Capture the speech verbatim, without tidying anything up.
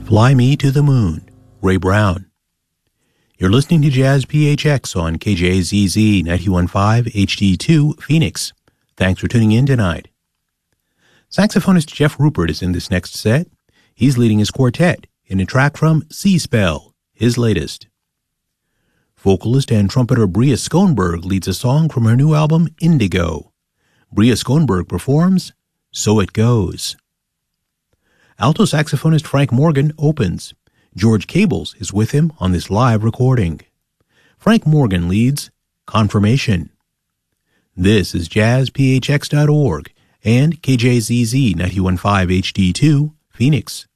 Fly Me to the Moon, Ray Brown. You're listening to Jazz P H X on K J Z Z ninety-one point five H D two, Phoenix. Thanks for tuning in tonight. Saxophonist Jeff Rupert is in this next set. He's leading his quartet in a track from Sea Spell, his latest. Vocalist and trumpeter Bria Schoenberg leads a song from her new album, Indigo. Bria Schoenberg performs So It Goes. Alto saxophonist Frank Morgan opens. George Cables is with him on this live recording. Frank Morgan leads Confirmation. This is jazz p h x dot org and K J Z Z ninety-one point five H D two, Phoenix.